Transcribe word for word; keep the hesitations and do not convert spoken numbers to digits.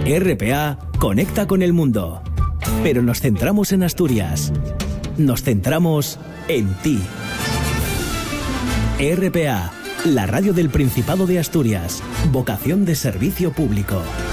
R P A conecta con el mundo, pero nos centramos en Asturias. Nos centramos en ti. R P A, la radio del Principado de Asturias. Vocación de servicio público.